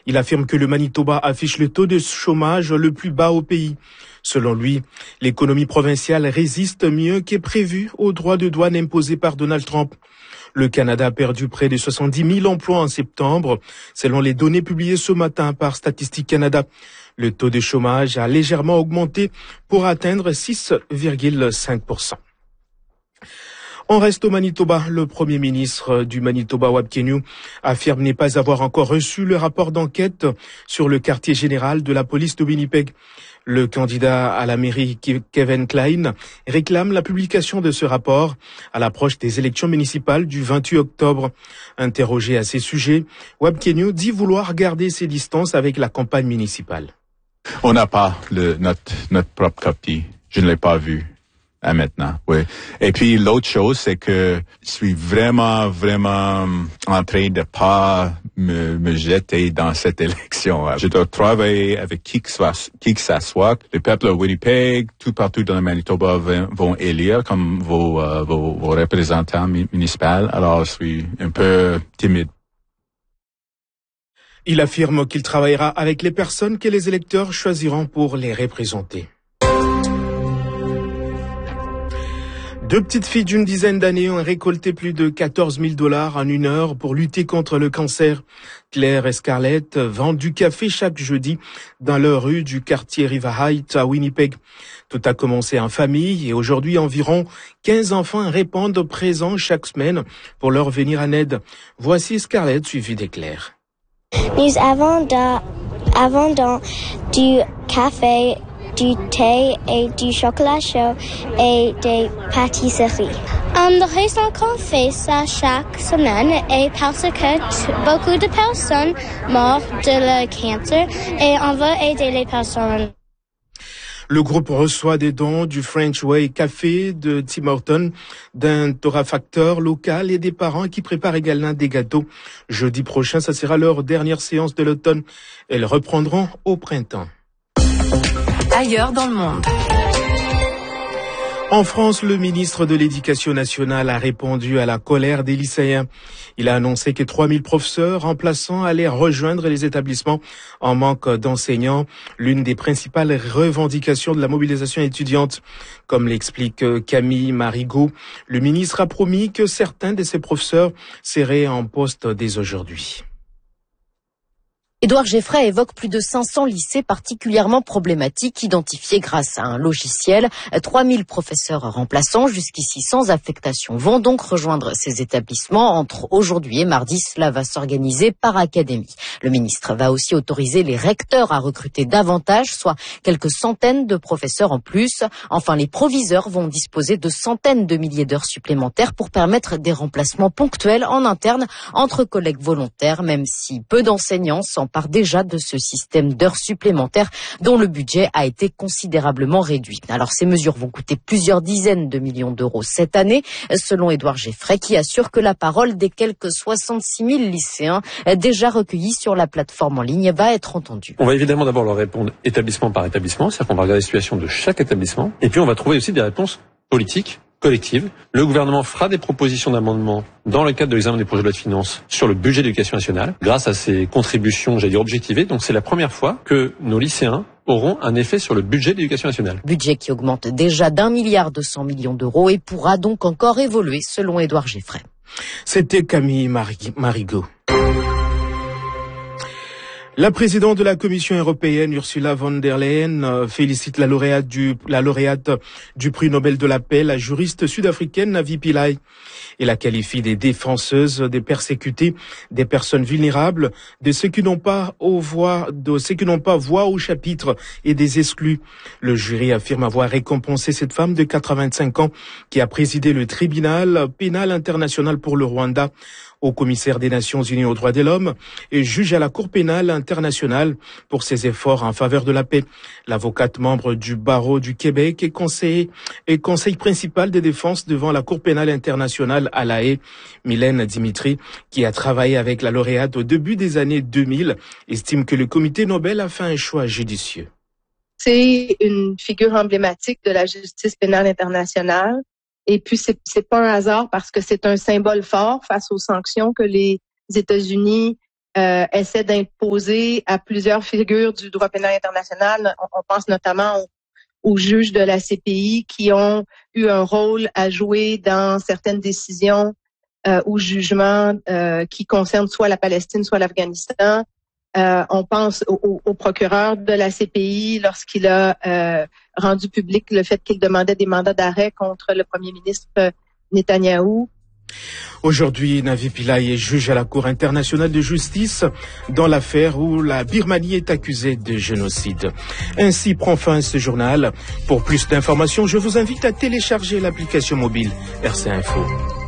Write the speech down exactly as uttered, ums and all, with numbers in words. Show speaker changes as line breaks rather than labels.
Il affirme que le Manitoba affiche le taux de chômage le plus bas au pays. Selon lui, l'économie provinciale résiste mieux qu'est prévu aux droits de douane imposés par Donald Trump. Le Canada a perdu près de soixante-dix mille emplois en septembre, selon les données publiées ce matin par Statistique Canada. Le taux de chômage a légèrement augmenté pour atteindre six virgule cinq pour cent. On reste au Manitoba. Le premier ministre du Manitoba, Wab Kinew, affirme ne pas avoir encore reçu le rapport d'enquête sur le quartier général de la police de Winnipeg. Le candidat à la mairie, Kevin Klein, réclame la publication de ce rapport à l'approche des élections municipales du vingt-huit octobre. Interrogé à ces sujets, Wab Kinew dit vouloir garder ses distances avec la campagne municipale.
On n'a pas le, notre, notre propre copie. Je ne l'ai pas vu. À maintenant, oui. Et puis l'autre chose, c'est que je suis vraiment, vraiment en train de pas me, me jeter dans cette élection. Je dois travailler avec qui que soit, qui que ça soit. Le peuple de Winnipeg, tout partout dans le Manitoba vont élire comme vos, euh, vos, vos représentants municipaux. Alors, je suis un peu timide.
Il affirme qu'il travaillera avec les personnes que les électeurs choisiront pour les représenter. Deux petites filles d'une dizaine d'années ont récolté plus de quatorze mille dollars en une heure pour lutter contre le cancer. Claire et Scarlett vendent du café chaque jeudi dans leur rue du quartier River Heights à Winnipeg. Tout a commencé en famille et aujourd'hui environ quinze enfants répondent présents chaque semaine pour leur venir en aide. Voici Scarlett suivie de Claire.
Nous avons dans, avons dans du café, du thé et du chocolat chaud et des pâtisseries. Um, la raison qu'on fait ça chaque semaine est parce que t- beaucoup de personnes meurent de le cancer et on veut aider les personnes.
Le groupe reçoit des dons du French Way Café de Tim Horton, d'un torréfacteur local et des parents qui préparent également des gâteaux. Jeudi prochain, ça sera leur dernière séance de l'automne. Elles reprendront au printemps.
Ailleurs dans le monde.
En France, le ministre de l'Éducation nationale a répondu à la colère des lycéens. Il a annoncé que trois mille professeurs remplaçants allaient rejoindre les établissements en manque d'enseignants, l'une des principales revendications de la mobilisation étudiante. Comme l'explique Camille Marigot, le ministre a promis que certains de ces professeurs seraient en poste dès aujourd'hui.
Édouard Geffray évoque plus de cinq cents lycées particulièrement problématiques identifiés grâce à un logiciel. trois mille professeurs remplaçants, jusqu'ici sans affectation, vont donc rejoindre ces établissements. Entre aujourd'hui et mardi, cela va s'organiser par académie. Le ministre va aussi autoriser les recteurs à recruter davantage, soit quelques centaines de professeurs en plus. Enfin, les proviseurs vont disposer de centaines de milliers d'heures supplémentaires pour permettre des remplacements ponctuels en interne entre collègues volontaires, même si peu d'enseignants s'en part déjà de ce système d'heures supplémentaires dont le budget a été considérablement réduit. Alors ces mesures vont coûter plusieurs dizaines de millions d'euros cette année, selon Édouard Geffray, qui assure que la parole des quelques soixante-six mille lycéens déjà recueillis sur la plateforme en ligne va être entendue.
On va évidemment d'abord leur répondre établissement par établissement, c'est-à-dire qu'on va regarder la situation de chaque établissement, et puis on va trouver aussi des réponses politiques, collectives. Le gouvernement fera des propositions d'amendement dans le cadre de l'examen des projets de loi de finances sur le budget de l'éducation nationale, grâce à ces contributions, j'allais dire, objectivées. Donc c'est la première fois que nos lycéens auront un effet sur le budget de l'éducation nationale.
Budget qui augmente déjà d'un milliard deux cents millions d'euros et pourra donc encore évoluer, selon Édouard Geffray.
C'était Camille Marigot. La présidente de la Commission européenne, Ursula von der Leyen, félicite la lauréate du, la lauréate du prix Nobel de la paix, la juriste sud-africaine Navi Pillay, et la qualifie des défenseuses des persécutés, des personnes vulnérables, de ceux qui n'ont pas aux voix, de ceux qui n'ont pas voix au chapitre et des exclus. Le jury affirme avoir récompensé cette femme de quatre-vingt-cinq ans qui a présidé le tribunal pénal international pour le Rwanda, au commissaire des Nations Unies aux droits de l'homme et juge à la Cour pénale internationale pour ses efforts en faveur de la paix. L'avocate membre du barreau du Québec et conseiller et conseil principal de défense devant la Cour pénale internationale à La Haye, Mylène Dimitri, qui a travaillé avec la lauréate au début des années deux mille, estime que le comité Nobel a fait un choix judicieux.
C'est une figure emblématique de la justice pénale internationale. Et puis, c'est, c'est pas un hasard parce que c'est un symbole fort face aux sanctions que les États-Unis euh, essaie d'imposer à plusieurs figures du droit pénal international. On, on pense notamment aux, aux juges de la C P I qui ont eu un rôle à jouer dans certaines décisions euh, ou jugements euh, qui concernent soit la Palestine, soit l'Afghanistan. Euh, on pense au, au, au procureur de la C P I lorsqu'il a euh, rendu public le fait qu'il demandait des mandats d'arrêt contre le premier ministre Netanyahou.
Aujourd'hui, Navi Pillay est juge à la Cour internationale de justice dans l'affaire où la Birmanie est accusée de génocide. Ainsi prend fin ce journal. Pour plus d'informations, je vous invite à télécharger l'application mobile R C Info.